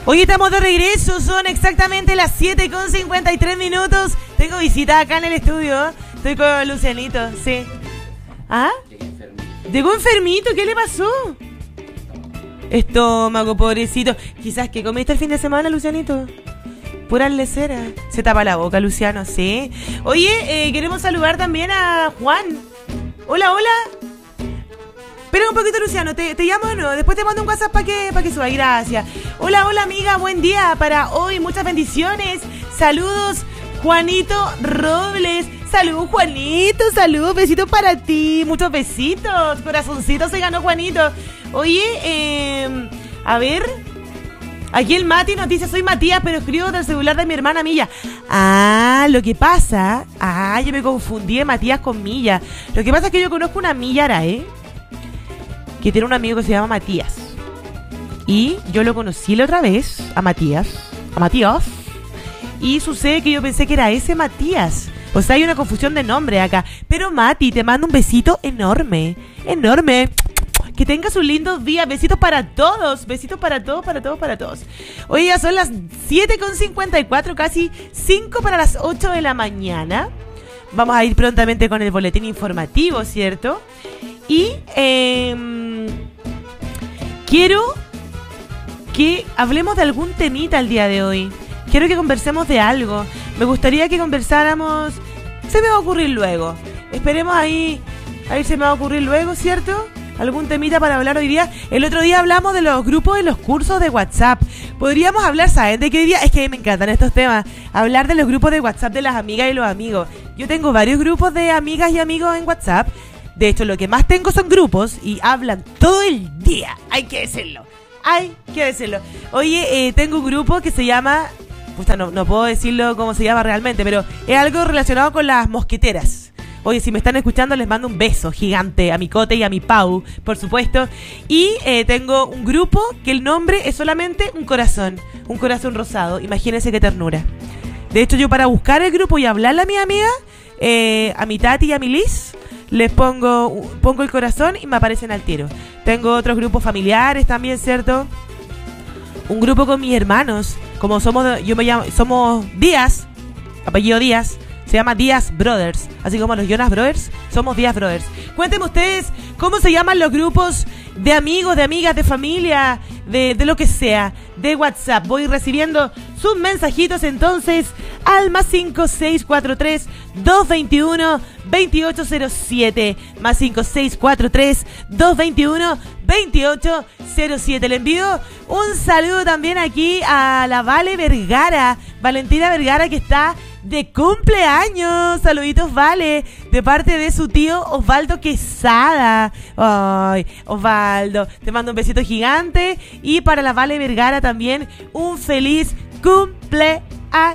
Hoy estamos de regreso, son exactamente las 7:53. Tengo visita acá en el estudio. Estoy con Lucianito, sí. ¿Ah? Llegó enfermito, ¿qué le pasó? Estómago, pobrecito. Quizás que comiste el fin de semana, Lucianito. Pura lecera. Se tapa la boca, Luciano, sí. Oye, queremos saludar también a Juan. Hola, hola. Espera un poquito, Luciano, ¿te llamo o no? Después te mando un WhatsApp para que suba. Gracias. Hola, hola, amiga, buen día para hoy. Muchas bendiciones. Saludos, Juanito Robles. Saludos, Juanito, saludos, besitos para ti. Muchos besitos, corazoncitos se ganó Juanito. Oye, a ver. Aquí el Mati nos dice, soy Matías, pero escribo del celular de mi hermana Milla. Ah, lo que pasa. Ah, yo me confundí de Matías con Milla. Lo que pasa es que yo conozco una Milla Arae, que tiene un amigo que se llama Matías. Y yo lo conocí la otra vez, a Matías. Y sucede que yo pensé que era ese Matías. O sea, hay una confusión de nombre acá. Pero Mati, te mando un besito enorme. Enorme. Que tengas un lindo día. Besitos para todos. Besitos para todos, para todos, para todos. Hoy ya son las 7:54, casi 5 para las 8 de la mañana. Vamos a ir prontamente con el boletín informativo, ¿cierto? Y quiero que hablemos de algún temita el día de hoy. Quiero que conversemos de algo. Me gustaría que conversáramos. Se me va a ocurrir luego. Esperemos ahí. Ahí se me va a ocurrir luego, ¿cierto? Algún temita para hablar hoy día. El otro día hablamos de los grupos de los cursos de WhatsApp. Podríamos hablar, ¿saben de qué hoy día? Es que a mí me encantan estos temas. Hablar de los grupos de WhatsApp de las amigas y los amigos. Yo tengo varios grupos de amigas y amigos en WhatsApp. De hecho, lo que más tengo son grupos y hablan todo el día. Hay que decirlo. Oye, tengo un grupo que se llama... no puedo decirlo cómo se llama realmente, pero es algo relacionado con las mosqueteras. Oye, si me están escuchando, les mando un beso gigante a mi Cote y a mi Pau, por supuesto. Y tengo un grupo que el nombre es solamente un corazón rosado. Imagínense qué ternura. De hecho, yo para buscar el grupo y hablarle a mi amiga, a mi Tati y a mi Liz, les pongo el corazón y me aparecen al tiro. Tengo otros grupos familiares también, ¿cierto? Un grupo con mis hermanos, como somos Díaz, apellido Díaz. Se llama Díaz Brothers, así como los Jonas Brothers, somos Díaz Brothers. Cuéntenme ustedes cómo se llaman los grupos de amigos, de amigas, de familia, de lo que sea, de WhatsApp. Voy recibiendo sus mensajitos entonces al +56432212807, +56432212807. Le envío un saludo también aquí a la Valentina Vergara, que está de cumpleaños. Saluditos, Vale, de parte de su tío Osvaldo Quesada. Ay, Osvaldo, te mando un besito gigante. Y para la Vale Vergara también un feliz cumpleaños.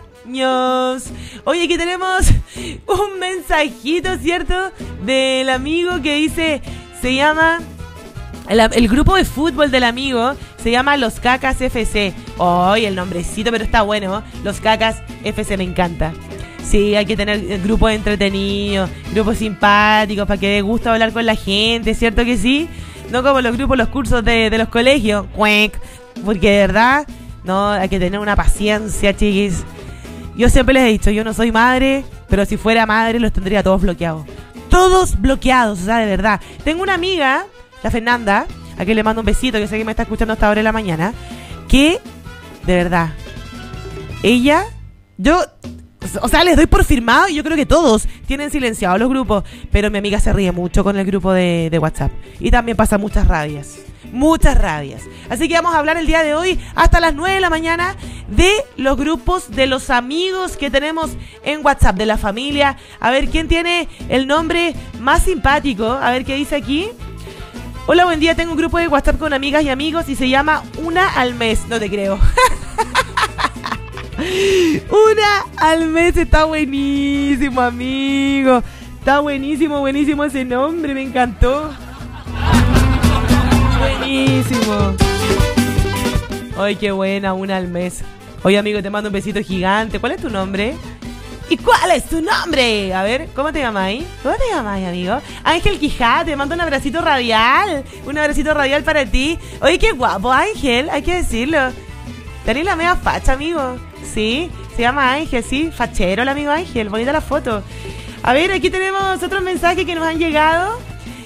Oye, aquí tenemos un mensajito, ¿cierto? Del amigo que dice, se llama... El grupo de fútbol del amigo se llama Los Cacas FC. ¡Ay, el nombrecito, pero está bueno! Los Cacas FC, me encanta. Sí, hay que tener grupos entretenidos, grupos simpáticos, para que dé gusto hablar con la gente, ¿cierto que sí? No como los grupos, los cursos de los colegios. ¡Cuec! Porque de verdad, no, hay que tener una paciencia, chiquis. Yo siempre les he dicho, yo no soy madre, pero si fuera madre los tendría todos bloqueados. Todos bloqueados, o sea, de verdad. Tengo una amiga, la Fernanda, a quien le mando un besito, que sé que me está escuchando hasta ahora de la mañana, que, de verdad, ella, o sea, les doy por firmado y yo creo que todos tienen silenciados los grupos, pero mi amiga se ríe mucho con el grupo de WhatsApp y también pasa muchas rabias. Así que vamos a hablar el día de hoy hasta las 9 de la mañana de los grupos de los amigos que tenemos en WhatsApp, de la familia. A ver quién tiene el nombre más simpático, a ver qué dice aquí. Hola, buen día, tengo un grupo de WhatsApp con amigas y amigos y se llama Una al Mes. No te creo. Una al Mes, está buenísimo, amigo. Está buenísimo ese nombre, me encantó. Buenísimo. Ay, qué buena, Una al Mes. Oye, amigo, te mando un besito gigante. ¿Cuál es tu nombre? ¿Y cuál es tu nombre? A ver, ¿cómo te llamáis? Amigo? Ángel Quijá, te mando un abracito radial. Un abracito radial para ti. Oye, qué guapo, Ángel, hay que decirlo. Tenés la media facha, amigo. Sí, se llama Ángel, sí. Fachero el amigo Ángel. Bonita la foto. A ver, aquí tenemos otros mensajes que nos han llegado.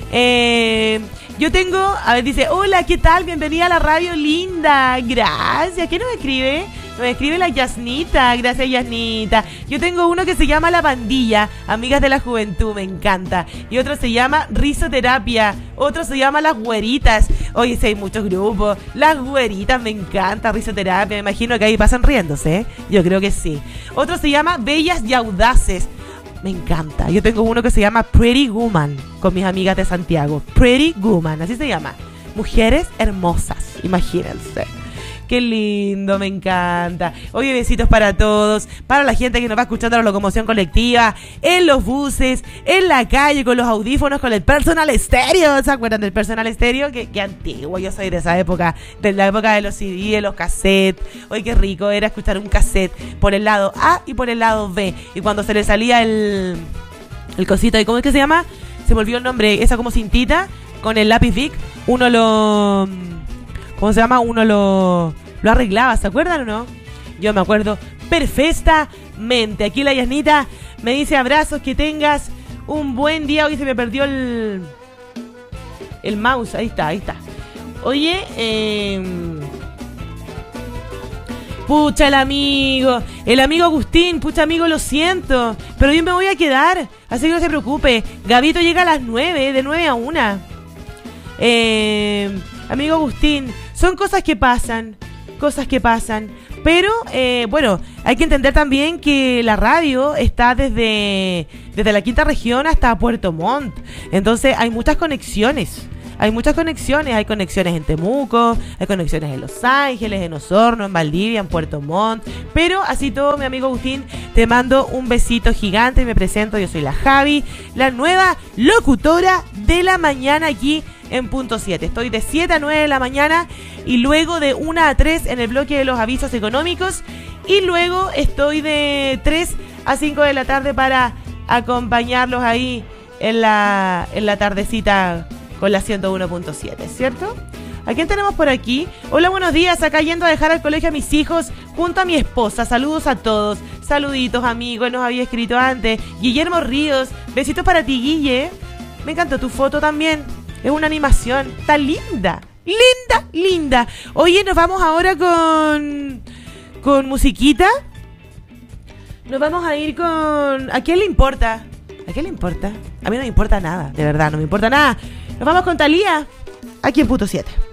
Yo tengo, a ver, dice, hola, ¿qué tal? Bienvenida a la radio linda. Gracias. ¿Quién nos escribe? Nos escribe la Yasnita. Gracias, Yasnita. Yo tengo uno que se llama La Pandilla, Amigas de la Juventud, me encanta. Y otro se llama Risoterapia. Otro se llama Las Güeritas. Oye, sí, hay muchos grupos. Las Güeritas, me encanta. Risoterapia, me imagino que ahí pasan riéndose, ¿eh? Yo creo que sí. Otro se llama Bellas y Audaces. Me encanta. Yo tengo uno que se llama Pretty Woman, con mis amigas de Santiago. Pretty Woman, así se llama. Mujeres hermosas, imagínense. Qué lindo, me encanta. Oye, besitos para todos, para la gente que nos va escuchando la locomoción colectiva, en los buses, en la calle, con los audífonos, con el personal estéreo. ¿Se acuerdan del personal estéreo? Qué antiguo, yo soy de esa época, de la época de los CD, de los cassettes. Oye, qué rico era escuchar un cassette por el lado A y por el lado B. Y cuando se le salía el cosito, ¿y cómo es que se llama? Se me olvidó el nombre, esa como cintita, con el lápiz Bic, uno lo... ¿Cómo se llama? Uno lo arreglaba, ¿se acuerdan o no? Yo me acuerdo perfectamente. Aquí la Yasnita me dice abrazos, que tengas un buen día. Hoy se me perdió el mouse, ahí está. Oye, pucha, el amigo Agustín, pucha amigo, lo siento, pero yo me voy a quedar, así que no se preocupe. Gabito llega a las 9, de 9 a 1. Amigo Agustín, son cosas que pasan, pero bueno, hay que entender también que la radio está desde la quinta región hasta Puerto Montt, entonces hay muchas conexiones. Hay conexiones en Temuco, hay conexiones en Los Ángeles, en Osorno, en Valdivia, en Puerto Montt. Pero así todo, mi amigo Agustín, te mando un besito gigante y me presento. Yo soy la Javi, la nueva locutora de la mañana aquí en Punto 7. Estoy de 7 a 9 de la mañana y luego de 1 a 3 en el bloque de los avisos económicos. Y luego estoy de 3 a 5 de la tarde para acompañarlos ahí en la tardecita con la 101.7, ¿cierto? ¿A quién tenemos por aquí? Hola, buenos días, acá yendo a dejar al colegio a mis hijos junto a mi esposa. Saludos a todos. Saluditos, amigos, nos había escrito antes. Guillermo Ríos, besitos para ti, Guille. Me encantó tu foto también. Es una animación, está linda. Linda. Oye, nos vamos ahora con musiquita. Nos vamos a ir con... ¿A quién le importa? ¿A quién le importa? A mí no me importa nada, de verdad, no me importa nada. Nos vamos con Thalía, aquí en Punto 7.